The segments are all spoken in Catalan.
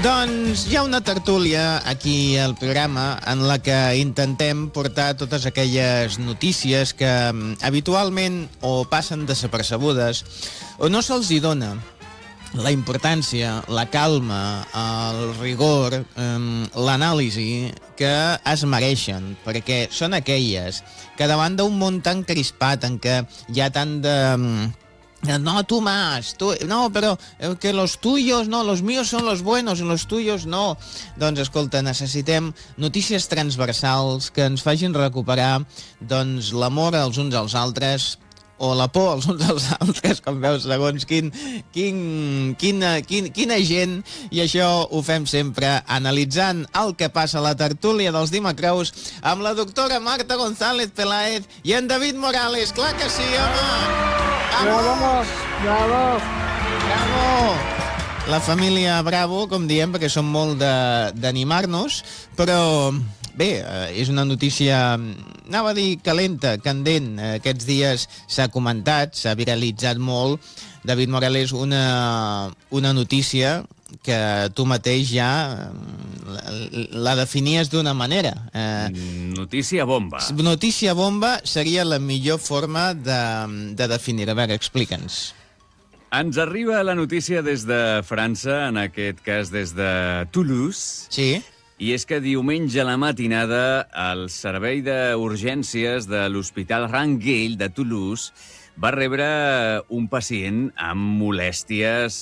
Doncs hi ha una tertúlia aquí al programa en la que intentem portar totes aquelles notícies que habitualment o passen desapercebudes o no se'ls hi dona la importància, la calma, el rigor, l'anàlisi que es mereixen, perquè són aquelles que davant d'un món tan crispat en què hi ha tant de... No, tú más, no, pero que los tuyos, no, los míos son los buenos y los tuyos no. Doncs, escolta, necessitem notícies transversals que ens facin recuperar doncs, l'amor als uns als altres, o la por als uns als altres, com veus, segons quina gent, i això ho fem sempre analitzant el que passa a la tertúlia dels Dimacrous amb la doctora Marta González Peláez i en David Morales. Clar que sí, home! Bravo! Bravo! Bravo! La família Bravo, com diem, perquè som molt d'animar-nos, però bé, és una notícia, anava a dir calenta, candent. Aquests dies s'ha comentat, s'ha viralitzat molt. David Morales, una notícia que tu mateix ja la definies d'una manera. Notícia bomba. Notícia bomba seria la millor forma de definir. A veure, explica'ns. Ens arriba la notícia des de França, en aquest cas des de Toulouse. Sí. I és que diumenge a la matinada el servei d'urgències de l'Hospital Rangueil de Toulouse va rebre un pacient amb molèsties.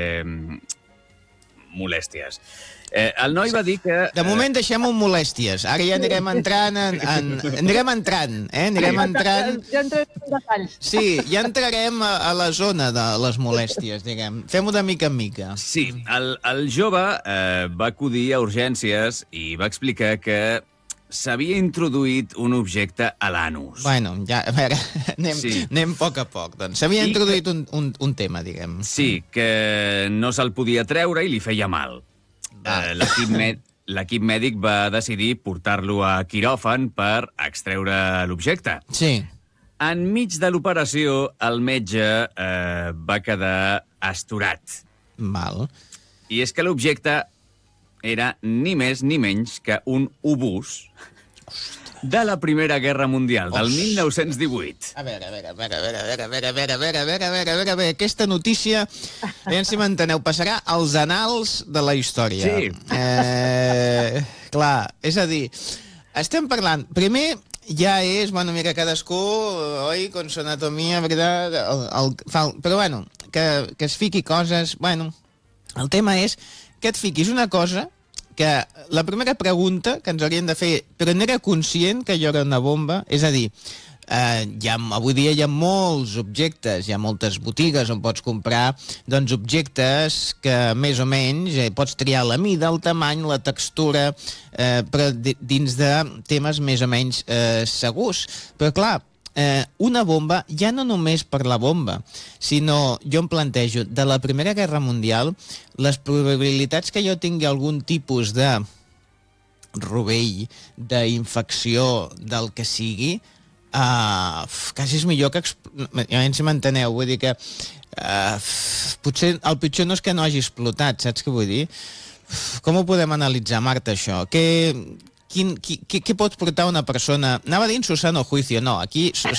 El noi va dir que... De moment deixem-ho en molèsties. Ara ja anirem entrant Anirem entrant. Ja entrem en detalls. Sí, ja entrarem a la zona de les molèsties, diguem. Fem-ho de mica en mica. Sí, el jove va acudir a urgències i va explicar que s'havia introduït un objecte a l'anus. Bueno, ja, a veure, anem a poc. Doncs s'havia introduït un tema, diguem. Sí, que no se'l podia treure i li feia mal. L'equip mèdic va decidir portar-lo a quiròfan per extreure l'objecte. Sí. Enmig de l'operació, el metge va quedar astorat. Val. I és que l'objecte era ni més ni menys que un obús de la Primera Guerra Mundial, del 1918. A veure, aquesta notícia, aviam si m'enteneu, passarà als anals de la història. Sí. Clar, és a dir, estem parlant, primer ja és, bueno, mira, cadascú, oi, con su anatomia, veritat, però bueno, que es fiqui coses, bueno, el tema és que et fiquis una cosa que la primera pregunta que ens haurien de fer, però no era conscient que allò era una bomba, és a dir, avui dia hi ha molts objectes, hi ha moltes botigues on pots comprar doncs, objectes que més o menys pots triar la mida, el tamany, la textura, però dins de temes més o menys segurs. Però clar, una bomba, ja no només per la bomba, sinó, jo em plantejo, de la Primera Guerra Mundial, les probabilitats que jo tingui algun tipus de rovell, d'infecció, del que sigui, quasi és millor que... Ja si m'enteneu, vull dir que potser el pitjor no és que no hagi explotat, saps què vull dir? Com ho podem analitzar, Marta, això? Què pot portar una persona... Anava a dir en su sano juicio, no, aquí